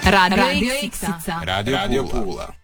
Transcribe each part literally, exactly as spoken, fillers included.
Radio, Radio Iksica. Radio, Radio Pula.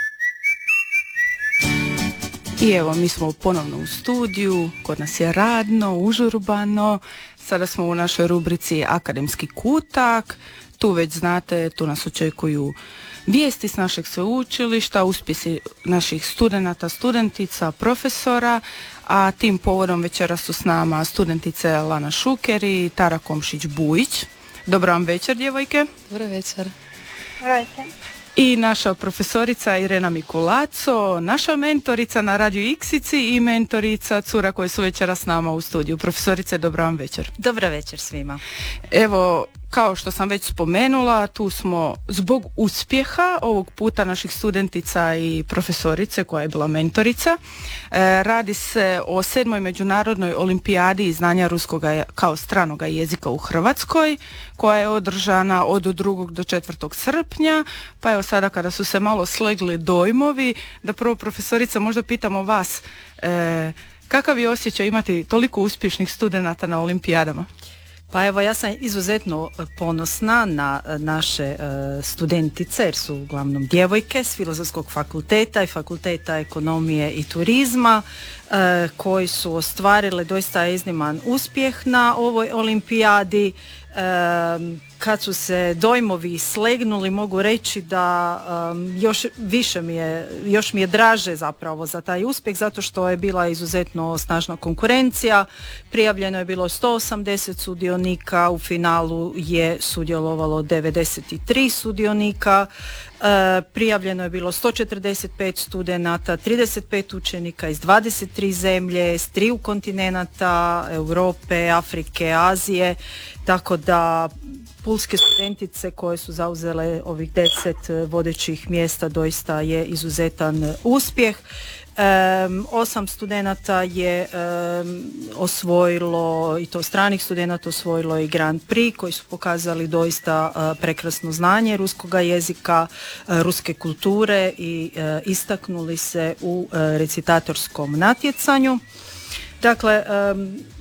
I evo, mi smo ponovno u studiju, kod nas je radno, užurbano, sada smo u našoj rubrici Akademski kutak, tu već znate, tu nas očekuju vijesti s našeg sveučilišta, uspjesi naših studenata, studentica, profesora, a tim povodom večeras su s nama studentice Lana Šuker i Tara Komšić-Bujić. Dobro vam večer, djevojke. Dobro večer. Dobro večer. I naša profesorica Irena Mikulaco, naša mentorica na Radio Iksici i mentorica cura koje su večeras s nama u studiju. Profesorice, dobro vam večer. Dobro večer svima. Evo, kao što sam već spomenula, tu smo zbog uspjeha ovog puta naših studentica i profesorice koja je bila mentorica. E, radi se o sedmoj međunarodnoj olimpijadi iz znanja ruskoga kao stranoga jezika u Hrvatskoj, koja je održana od drugog do četvrtog srpnja. Pa evo sada kada su se malo slegli dojmovi, da prvo profesorica možda pitamo vas, e, kakav je osjećaj imati toliko uspješnih studenata na olimpijadama? Pa evo, ja sam izuzetno ponosna na naše studentice, jer su uglavnom djevojke s Filozofskog fakulteta i Fakulteta ekonomije i turizma, koji su ostvarile doista izniman uspjeh na ovoj olimpijadi. Kad su se dojmovi slegnuli, mogu reći da um, još više mi je, još mi je draže zapravo za taj uspjeh, zato što je bila izuzetno snažna konkurencija. Prijavljeno je bilo sto osamdeset sudionika, u finalu je sudjelovalo devedeset tri sudionika. Uh, prijavljeno je bilo sto četrdeset pet studenata, trideset pet učenika iz dvadeset tri zemlje, s triju kontinenata, Europe, Afrike, Azije, tako da pulske studentice koje su zauzele ovih deset vodećih mjesta doista je izuzetan uspjeh. Um, osam studenata je um, osvojilo, i to stranih studenata, osvojilo i Grand Prix, koji su pokazali doista uh, prekrasno znanje ruskoga jezika, uh, ruske kulture i uh, istaknuli se u uh, recitatorskom natjecanju. Dakle, um,